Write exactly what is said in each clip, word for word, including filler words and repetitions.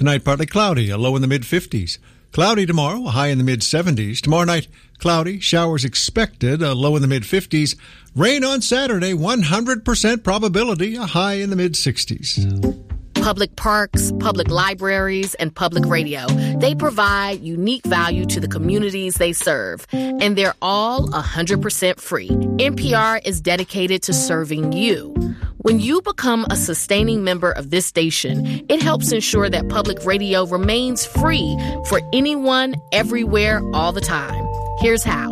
Tonight, partly cloudy, a low in the mid-fifties. Cloudy tomorrow, a high in the mid-seventies. Tomorrow night, cloudy, showers expected, a low in the mid-fifties. Rain on Saturday, one hundred percent probability, a high in the mid-sixties. Public parks, public libraries, and public radio. They provide unique value to the communities they serve, and they're all one hundred percent free. N P R is dedicated to serving you. When you become a sustaining member of this station, it helps ensure that public radio remains free for anyone, everywhere, all the time. Here's how.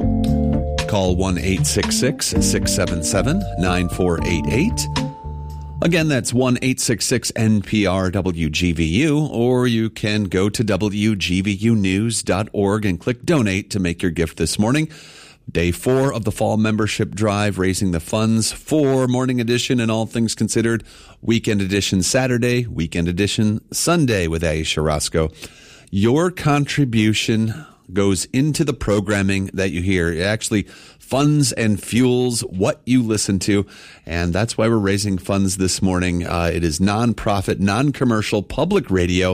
Call one eight six six, six seven seven, nine four eight eight. Again, that's one eight six six N P R W G V U, or you can go to W G V U news dot org and click donate to make your gift this morning. Day four of the fall membership drive, raising the funds for Morning Edition and All Things Considered. Weekend Edition Saturday, Weekend Edition Sunday with Aisha Roscoe. Your contribution goes into the programming that you hear. It actually funds and fuels what you listen to, and that's why we're raising funds this morning. Uh, it is nonprofit, non-commercial public radio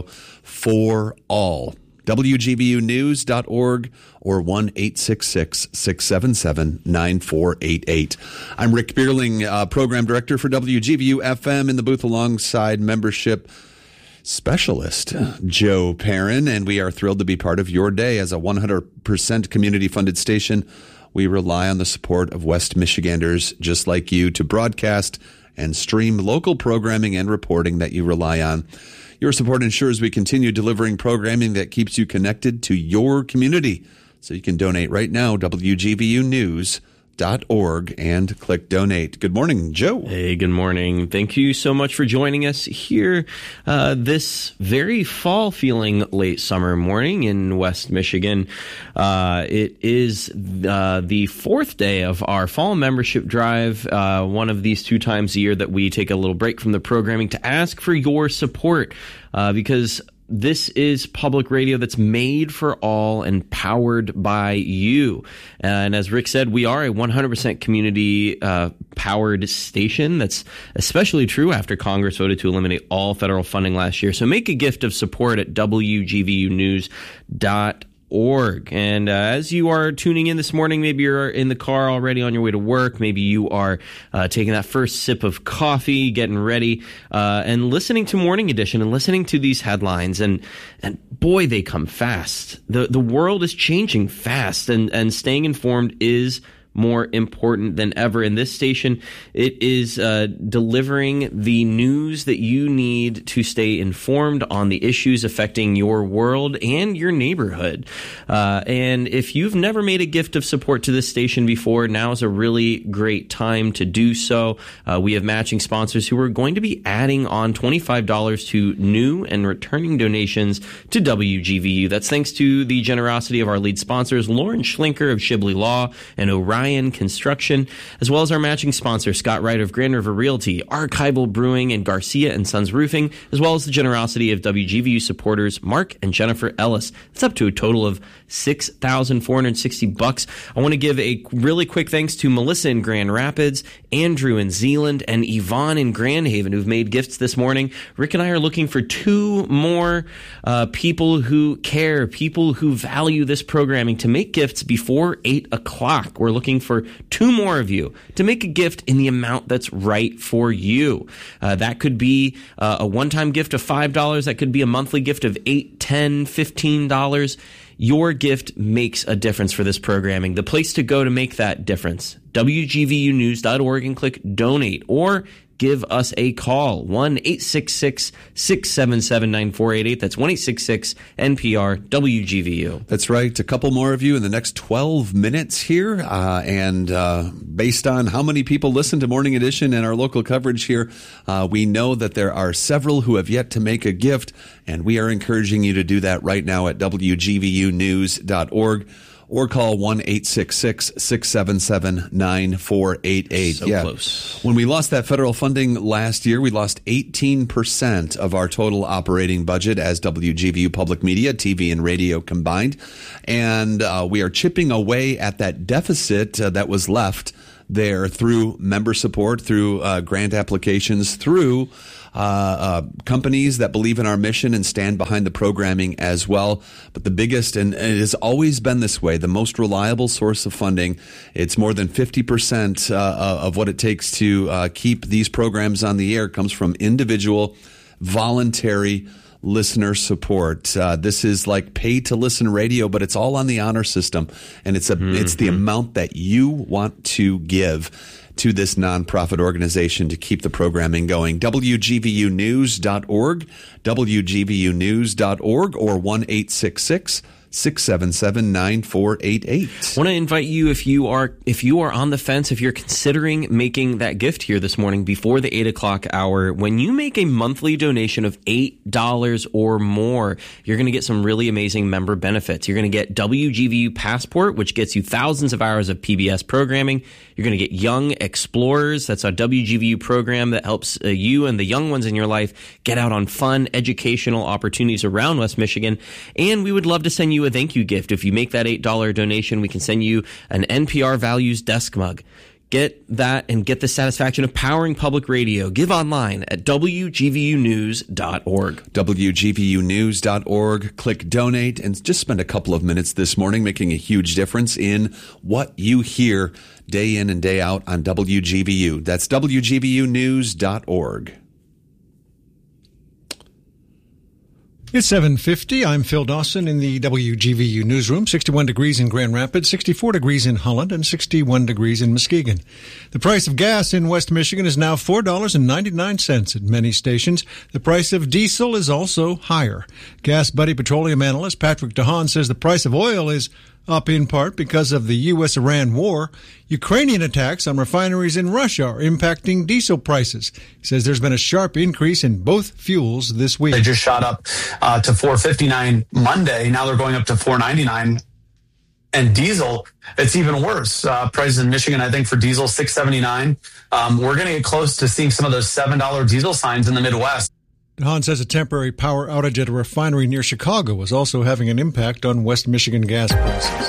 for all. W G V U news dot org or one eight six six, six seven seven, nine four eight eight. I'm Rick Bierling, uh, Program Director for W G V U F M in the booth alongside membership specialist Joe Perrin, and we are thrilled to be part of your day. As a one hundred percent community-funded station, we rely on the support of West Michiganders just like you to broadcast and stream local programming and reporting that you rely on. Your support ensures we continue delivering programming that keeps you connected to your community. So you can donate right now, W G V U news dot org, and click donate. Good morning, Joe. Hey, good morning. Thank you so much for joining us here uh, this very fall-feeling late summer morning in West Michigan. Uh, it is uh, the fourth day of our fall membership drive, uh, one of these two times a year that we take a little break from the programming to ask for your support, uh, because this is public radio that's made for all and powered by you. And as Rick said, we are a one hundred percent community uh, powered station. That's especially true after Congress voted to eliminate all federal funding last year. So make a gift of support at W G V U news dot org. And uh, as you are tuning in this morning, maybe you're in the car already on your way to work. Maybe you are uh, taking that first sip of coffee, getting ready, uh, and listening to Morning Edition and listening to these headlines. And and boy, they come fast. The the world is changing fast, and, and staying informed is more important than ever. In this station, it is uh, delivering the news that you need to stay informed on the issues affecting your world and your neighborhood. Uh, and if you've never made a gift of support to this station before, now is a really great time to do so. Uh, we have matching sponsors who are going to be adding on twenty-five dollars to new and returning donations to W G V U. That's thanks to the generosity of our lead sponsors, Lauren Schlinker of Shibley Law and Orion Construction, as well as our matching sponsor, Scott Wright of Grand River Realty, Archival Brewing, and Garcia and Sons Roofing, as well as the generosity of W G V U supporters, Mark and Jennifer Ellis. It's up to a total of six thousand four hundred sixty bucks. I want to give a really quick thanks to Melissa in Grand Rapids, Andrew in Zeeland, and Yvonne in Grand Haven, who've made gifts this morning. Rick and I are looking for two more uh, people who care, people who value this programming, to make gifts before eight o'clock. We're looking for two more of you to make a gift in the amount that's right for you. Uh, that could be uh, a one-time gift of five dollars. That could be a monthly gift of eight dollars, ten dollars, fifteen dollars. Your gift makes a difference for this programming. The place to go to make that difference, W G V U news dot org, and click donate, or give us a call, one eight six six, six seven seven, nine four eight eight. That's one eight six six N P R W G V U. That's right. A couple more of you in the next twelve minutes here. Uh, and uh, based on how many people listen to Morning Edition and our local coverage here, uh, we know that there are several who have yet to make a gift, and we are encouraging you to do that right now at W G V U news dot org. Or call one eight six six, six seven seven, nine four eight eight. So yeah. close. When we lost that federal funding last year, we lost eighteen percent of our total operating budget as W G V U Public Media, T V and radio combined. And uh, we are chipping away at that deficit uh, that was left there through member support, through uh, grant applications, through uh, uh, companies that believe in our mission and stand behind the programming as well. But the biggest, and it has always been this way, the most reliable source of funding, it's more than fifty percent uh, of what it takes to uh, keep these programs on the air, comes from individual, voluntary listener support. Uh, this is like pay to listen radio, but it's all on the honor system, and it's a mm-hmm. it's the amount that you want to give to this nonprofit organization to keep the programming going. W G V U news dot org, W G V U news dot org, or one eight six six, six seven seven, nine four eight eight. I want to invite you, if you are if you are on the fence, if you're considering making that gift here this morning before the eight o'clock hour, when you make a monthly donation of eight dollars or more, you're going to get some really amazing member benefits. You're going to get W G V U Passport, which gets you thousands of hours of P B S programming. You're going to get Young Explorers. That's a W G V U program that helps uh, you and the young ones in your life get out on fun educational opportunities around West Michigan. And we would love to send you a thank you gift. If you make that eight dollars donation, we can send you an N P R Values desk mug. Get that and get the satisfaction of powering public radio. Give online at W G V U news dot org. W G V U news dot org. Click donate and just spend a couple of minutes this morning making a huge difference in what you hear day in and day out on W G V U. That's W G V U news dot org. It's seven fifty. I'm Phil Dawson in the W G V U newsroom. sixty-one degrees in Grand Rapids, sixty-four degrees in Holland, and sixty-one degrees in Muskegon. The price of gas in West Michigan is now four dollars and ninety-nine cents at many stations. The price of diesel is also higher. Gas Buddy petroleum analyst Patrick DeHaan says the price of oil is up in part because of the U S Iran war. Ukrainian attacks on refineries in Russia are impacting diesel prices. He says there's been a sharp increase in both fuels this week. They just shot up uh, to four fifty-nine Monday. Now they're going up to four ninety-nine. And diesel, it's even worse. Uh, prices in Michigan, I think, for diesel, six seventy-nine. Um, we're going to get close to seeing some of those seven dollars diesel signs in the Midwest. DeHaan says a temporary power outage at a refinery near Chicago is also having an impact on West Michigan gas prices.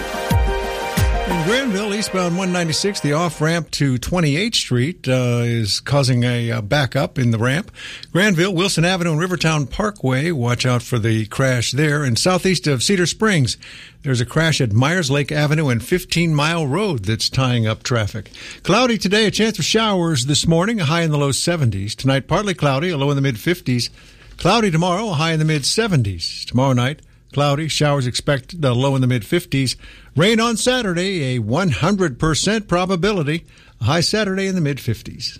In Granville, eastbound one ninety-six, the off-ramp to twenty-eighth Street uh, is causing a uh, backup in the ramp. Granville, Wilson Avenue, and Rivertown Parkway, watch out for the crash there. And southeast of Cedar Springs, there's a crash at Myers Lake Avenue and fifteen mile Road that's tying up traffic. Cloudy today, a chance of showers this morning, a high in the low seventies. Tonight, partly cloudy, a low in the mid-fifties. Cloudy tomorrow, a high in the mid-seventies. Tomorrow night, cloudy, showers expected, a low in the mid-fifties. Rain on Saturday, a one hundred percent probability, a high Saturday in the mid-fifties.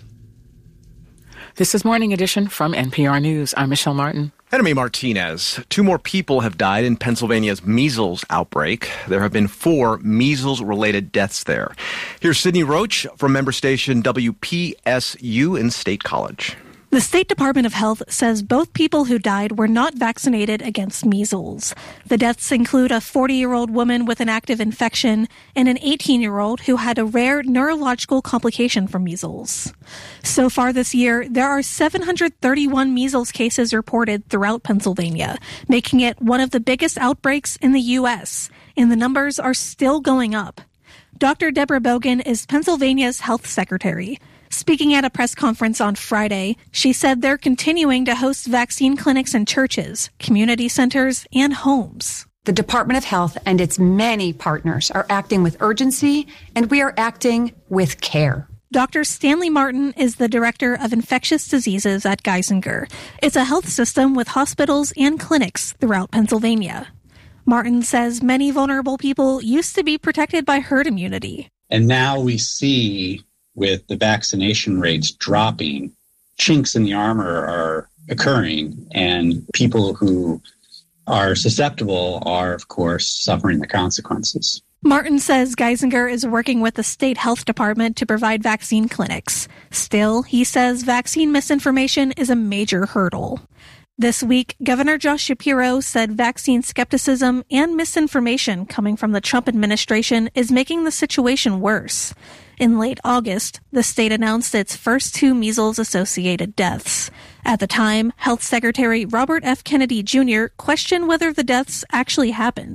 This is Morning Edition from N P R News. I'm Michelle Martin. Enemy Martinez. Two more people have died in Pennsylvania's measles outbreak. There have been four measles-related deaths there. Here's Sydney Roach from member station W P S U in State College. The State Department of Health says both people who died were not vaccinated against measles. The deaths include a forty-year-old woman with an active infection and an eighteen-year-old who had a rare neurological complication from measles. So far this year, there are seven hundred thirty-one measles cases reported throughout Pennsylvania, making it one of the biggest outbreaks in the U S, and the numbers are still going up. Doctor Deborah Bogan is Pennsylvania's health secretary. Speaking at a press conference on Friday, she said they're continuing to host vaccine clinics in churches, community centers, and homes. The Department of Health and its many partners are acting with urgency, and we are acting with care. Doctor Stanley Martin is the director of infectious diseases at Geisinger. It's a health system with hospitals and clinics throughout Pennsylvania. Martin says many vulnerable people used to be protected by herd immunity. And now we see, with the vaccination rates dropping, chinks in the armor are occurring, and people who are susceptible are, of course, suffering the consequences. Martin says Geisinger is working with the state health department to provide vaccine clinics. Still, he says vaccine misinformation is a major hurdle. This week, Governor Josh Shapiro said vaccine skepticism and misinformation coming from the Trump administration is making the situation worse. In late August, the state announced its first two measles-associated deaths. At the time, Health Secretary Robert F. Kennedy Junior questioned whether the deaths actually happened.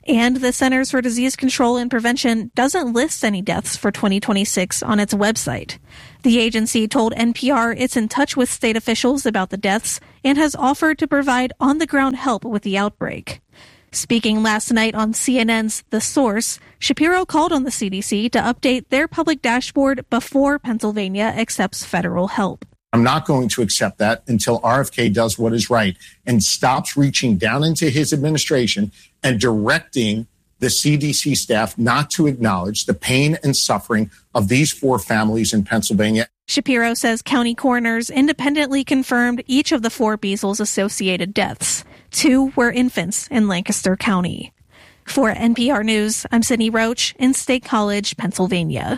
And the Centers for Disease Control and Prevention doesn't list any deaths for twenty twenty-six on its website. The agency told N P R it's in touch with state officials about the deaths and has offered to provide on-the-ground help with the outbreak. Speaking last night on C N N's The Source, Shapiro called on the C D C to update their public dashboard before Pennsylvania accepts federal help. I'm not going to accept that until R F K does what is right and stops reaching down into his administration and directing the C D C staff not to acknowledge the pain and suffering of these four families in Pennsylvania. Shapiro says county coroners independently confirmed each of the four measles-associated deaths. Two were infants in Lancaster County. For N P R News, I'm Sydney Roach in State College, Pennsylvania.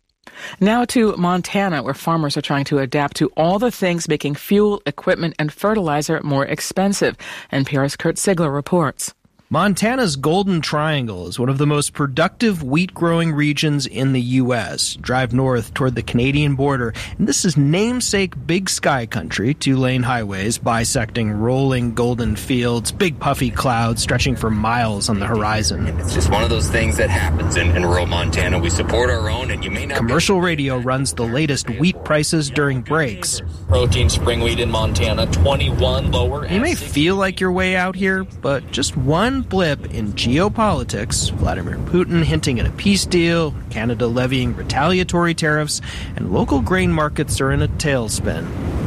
Now to Montana, where farmers are trying to adapt to all the things making fuel, equipment, and fertilizer more expensive. N P R's Kurt Sigler reports. Montana's Golden Triangle is one of the most productive wheat-growing regions in the U S. Drive north toward the Canadian border, and this is namesake Big Sky country, two-lane highways bisecting rolling golden fields, big puffy clouds stretching for miles on the horizon. It's just one of those things that happens in, in rural Montana. We support our own, and you may not... Commercial radio runs the latest wheat prices during breaks. Protein spring wheat in Montana, twenty-one lower. You may feel like you're way out here, but just one blip in geopolitics, Vladimir Putin hinting at a peace deal, Canada levying retaliatory tariffs, and local grain markets are in a tailspin.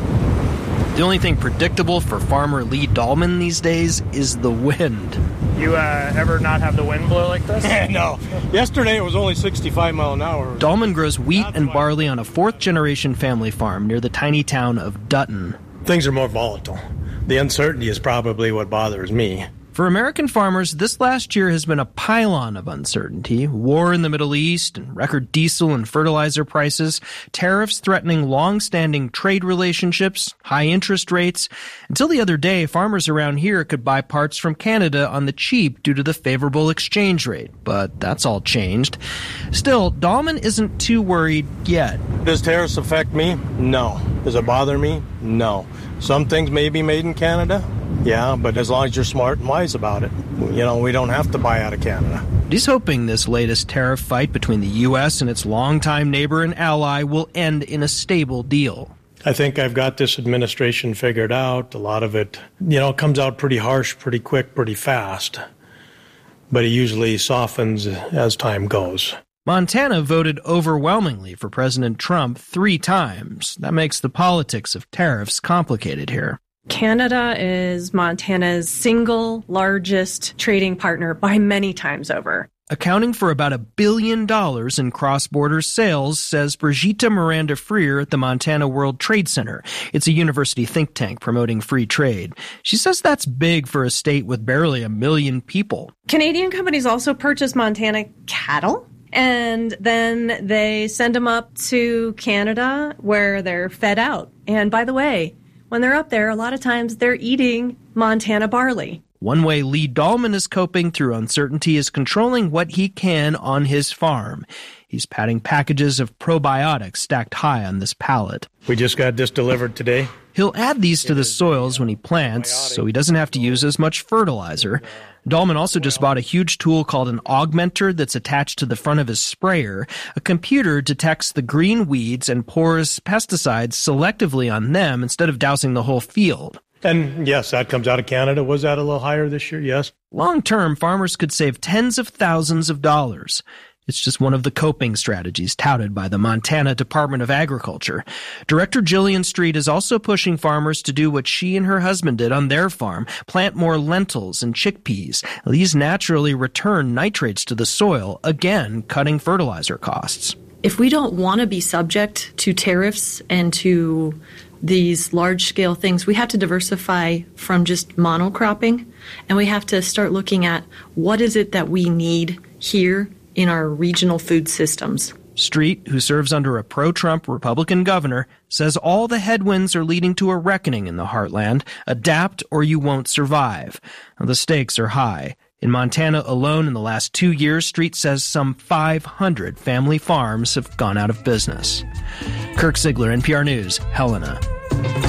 The only thing predictable for farmer Lee Dahlman these days is the wind. You uh, ever not have the wind blow like this? No. Yesterday it was only sixty-five mile an hour. Dahlman grows wheat and barley on a fourth-generation family farm near the tiny town of Dutton. Things are more volatile. The uncertainty is probably what bothers me. For American farmers, this last year has been a pylon of uncertainty. War in the Middle East and record diesel and fertilizer prices, tariffs threatening long-standing trade relationships, high interest rates. Until the other day, farmers around here could buy parts from Canada on the cheap due to the favorable exchange rate. But that's all changed. Still, Dahlman isn't too worried yet. Does tariffs affect me? No. Does it bother me? No. Some things may be made in Canada. Yeah, but as long as you're smart and wise about it, you know, we don't have to buy out of Canada. He's hoping this latest tariff fight between the U S and its longtime neighbor and ally will end in a stable deal. I think I've got this administration figured out. A lot of it, you know, comes out pretty harsh, pretty quick, pretty fast. But it usually softens as time goes. Montana voted overwhelmingly for President Trump three times. That makes the politics of tariffs complicated here. Canada is Montana's single largest trading partner by many times over. Accounting for about a billion dollars in cross-border sales, says Brigitte Miranda Freer at the Montana World Trade Center. It's a university think tank promoting free trade. She says that's big for a state with barely a million people. Canadian companies also purchase Montana cattle, and then they send them up to Canada where they're fed out. And by the way, when they're up there, a lot of times they're eating Montana barley. One way Lee Dahlman is coping through uncertainty is controlling what he can on his farm. He's patting packages of probiotics stacked high on this pallet. We just got this delivered today. He'll add these to the soils when he plants, so he doesn't have to use as much fertilizer. Dahlman also just bought a huge tool called an augmenter that's attached to the front of his sprayer. A computer detects the green weeds and pours pesticides selectively on them instead of dousing the whole field. And yes, that comes out of Canada. Was that a little higher this year? Yes. Long term, farmers could save tens of thousands of dollars. It's just one of the coping strategies touted by the Montana Department of Agriculture. Director Jillian Street is also pushing farmers to do what she and her husband did on their farm, plant more lentils and chickpeas. These naturally return nitrates to the soil, again cutting fertilizer costs. If we don't want to be subject to tariffs and to these large-scale things, we have to diversify from just monocropping, and we have to start looking at what is it that we need here in our regional food systems. Street, who serves under a pro-Trump Republican governor, says all the headwinds are leading to a reckoning in the heartland. Adapt or you won't survive. The stakes are high. In Montana alone in the last two years, Street says some five hundred family farms have gone out of business. Kirk Sigler, N P R News, Helena.